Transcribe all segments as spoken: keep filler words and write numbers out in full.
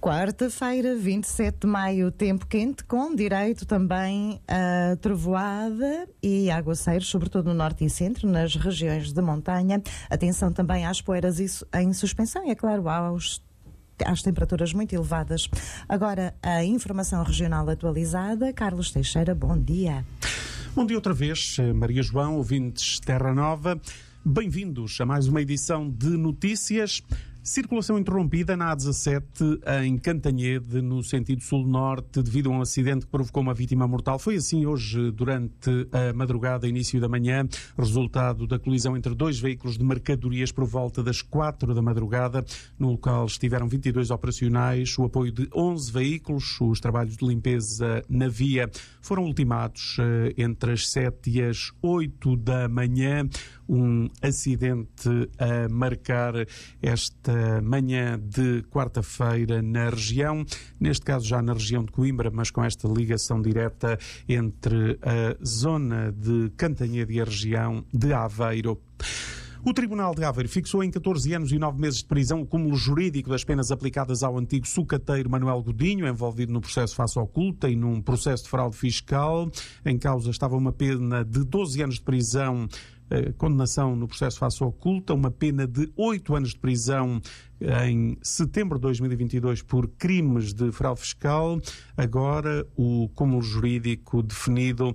Quarta-feira, vinte e sete de maio, tempo quente, com direito também a trovoada e aguaceiros, sobretudo no norte e centro, nas regiões de montanha. Atenção também às poeiras em suspensão e, é claro, aos às temperaturas muito elevadas. Agora, a informação regional atualizada. Carlos Teixeira, bom dia. Bom dia outra vez, Maria João, ouvintes Terra Nova. Bem-vindos a mais uma edição de notícias. Circulação interrompida na A dezassete em Cantanhede, no sentido sul-norte, devido a um acidente que provocou uma vítima mortal. Foi assim hoje, durante a madrugada, início da manhã, resultado da colisão entre dois veículos de mercadorias por volta das quatro da madrugada. No local estiveram vinte e dois operacionais, o apoio de onze veículos. Os trabalhos de limpeza na via foram ultimados entre as sete e as oito da manhã. Um acidente a marcar esta manhã de quarta-feira na região, neste caso já na região de Coimbra, mas com esta ligação direta entre a zona de Cantanhede e a região de Aveiro. O Tribunal de Aveiro fixou em catorze anos e nove meses de prisão o cúmulo jurídico das penas aplicadas ao antigo sucateiro Manuel Godinho, envolvido no processo face oculta e num processo de fraude fiscal. Em causa estava uma pena de doze anos de prisão, eh, condenação no processo face oculta, uma pena de oito anos de prisão em setembro de dois mil e vinte e dois por crimes de fraude fiscal. Agora o cúmulo jurídico definido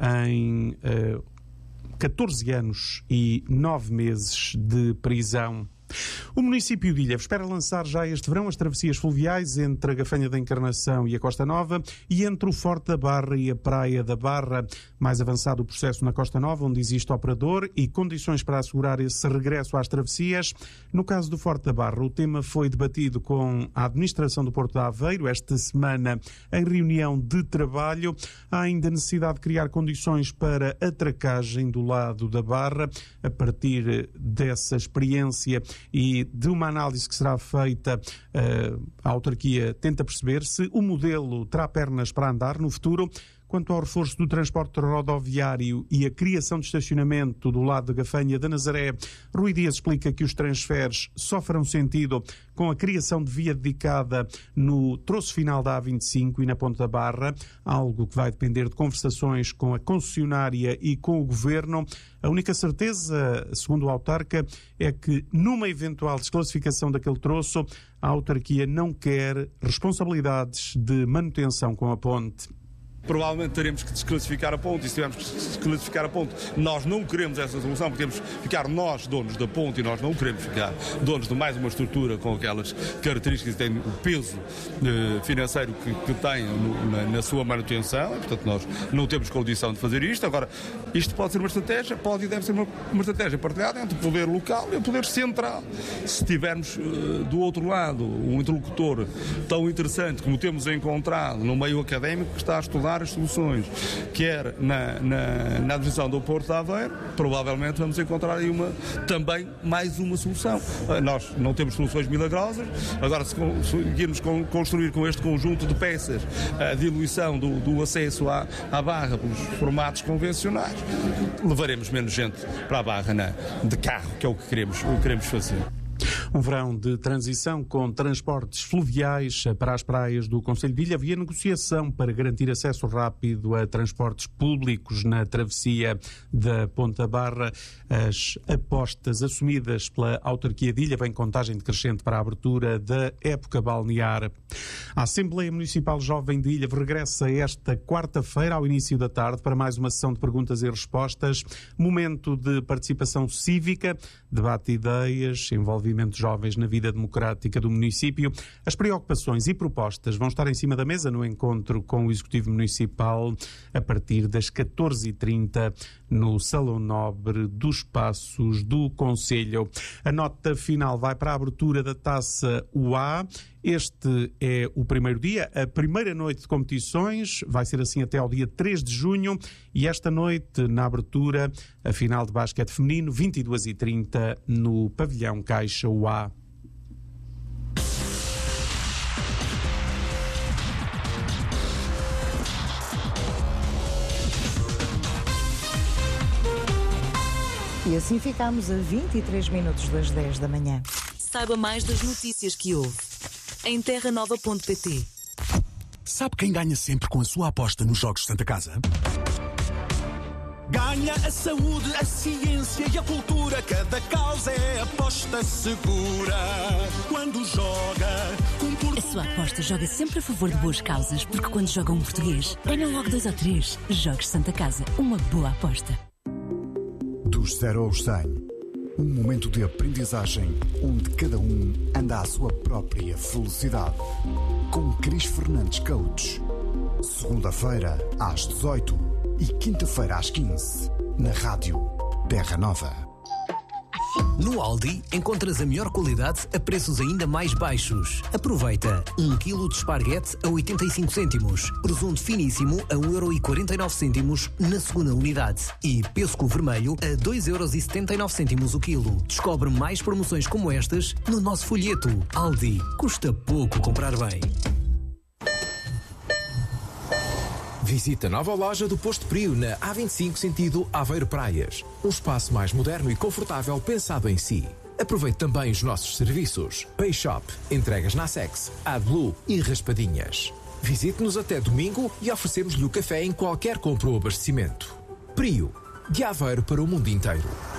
em eh, catorze anos e nove meses de prisão. O município de Ilha espera lançar já este verão as travessias fluviais entre a Gafanha da Encarnação e a Costa Nova e entre o Forte da Barra e a Praia da Barra. Mais avançado o processo na Costa Nova, onde existe operador e condições para assegurar esse regresso às travessias. No caso do Forte da Barra, o tema foi debatido com a administração do Porto de Aveiro esta semana em reunião de trabalho. Há ainda necessidade de criar condições para atracagem do lado da Barra. A partir dessa experiência e de uma análise que será feita, a autarquia tenta perceber se o modelo terá pernas para andar no futuro. Quanto ao reforço do transporte rodoviário e a criação de estacionamento do lado da Gafanha da Nazaré, Rui Dias explica que os transferes só farão sentido com a criação de via dedicada no troço final da A vinte e cinco e na Ponte da Barra, algo que vai depender de conversações com a concessionária e com o Governo. A única certeza, segundo o autarca, é que numa eventual desclassificação daquele troço, a autarquia não quer responsabilidades de manutenção com a ponte. Provavelmente teremos que desclassificar a ponte, e se tivermos que desclassificar a ponte, nós não queremos essa solução, porque temos que ficar nós donos da ponte e nós não queremos ficar donos de mais uma estrutura com aquelas características que têm o peso eh, financeiro que, que tem no, na, na sua manutenção, e, portanto nós não temos condição de fazer isto. Agora, isto pode ser uma estratégia, pode e deve ser uma, uma estratégia partilhada entre o poder local e o poder central. Se tivermos eh, do outro lado um interlocutor tão interessante como temos encontrado no meio académico que está a estudar as soluções, quer na, na, na administração do Porto de Aveiro, provavelmente vamos encontrar aí uma, também mais uma solução. Nós não temos soluções milagrosas, agora se conseguirmos construir com este conjunto de peças a diluição do, do acesso à, à Barra pelos formatos convencionais, levaremos menos gente para a Barra na, de carro, que é o que queremos, o que queremos fazer. Um verão de transição com transportes fluviais para as praias do Concelho de Ilha. Havia negociação para garantir acesso rápido a transportes públicos na travessia da Ponte da Barra. As apostas assumidas pela autarquia de Ilha vêm contagem decrescente para a abertura da época balnear. A Assembleia Municipal Jovem de Ilha regressa esta quarta-feira ao início da tarde para mais uma sessão de perguntas e respostas. Momento de participação cívica, debate de ideias, envolvimento de jovens na vida democrática do município. As preocupações e propostas vão estar em cima da mesa no encontro com o Executivo Municipal a partir das catorze e trinta no Salão Nobre dos Passos do Concelho. A nota final vai para a abertura da Taça U A. Este é o primeiro dia, a primeira noite de competições, vai ser assim até ao dia três de junho, e esta noite, na abertura, a final de basquete feminino, vinte e duas e trinta, no Pavilhão Caixa U A. E assim ficamos a vinte e três minutos das dez da manhã. Saiba mais das notícias que houve. em terra nova ponto pt. Sabe quem ganha sempre com a sua aposta nos Jogos de Santa Casa? Ganha a saúde, a ciência e a cultura. Cada causa é aposta segura. Quando joga com Portugal... A sua aposta joga sempre a favor de boas causas, porque quando joga um português, ganha logo dois ou três. Jogos Santa Casa, uma boa aposta. Dos zero aos cem, um momento de aprendizagem onde cada um anda à sua própria velocidade. Com Cris Fernandes Coach. Segunda-feira às dezoito e quinta-feira às quinze, na rádio Terra Nova. No Aldi encontras a melhor qualidade a preços ainda mais baixos. Aproveita um quilo de esparguete a oitenta e cinco cêntimos, presunto finíssimo a um euro e quarenta e nove cêntimos na segunda unidade e pêssego vermelho a dois euros e setenta e nove cêntimos o quilo. Descobre mais promoções como estas no nosso folheto. Aldi, custa pouco comprar bem. Visita a nova loja do Posto Prio na A vinte e cinco sentido Aveiro Praias. Um espaço mais moderno e confortável pensado em si. Aproveite também os nossos serviços. Pay Shop, entregas na Sex, AdBlue e raspadinhas. Visite-nos até domingo e oferecemos-lhe o café em qualquer compra ou abastecimento. Prio, de Aveiro para o mundo inteiro.